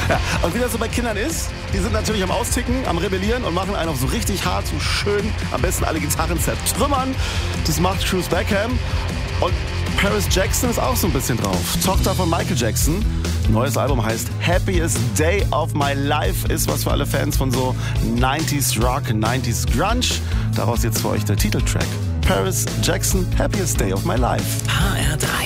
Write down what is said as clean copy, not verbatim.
Ja, und wie das so bei Kindern ist, die sind natürlich am Austicken, am Rebellieren und machen einen auf so richtig hart, so schön, am besten alle Gitarren zertrümmern. Das macht Cruz Beckham. Und Paris Jackson ist auch so ein bisschen drauf. Tochter von Michael Jackson. Neues Album heißt Happiest Day of My Life. Ist was für alle Fans von so 90s Rock, 90s Grunge. Daraus jetzt für euch der Titeltrack. Paris Jackson, Happiest Day of My Life. HR3.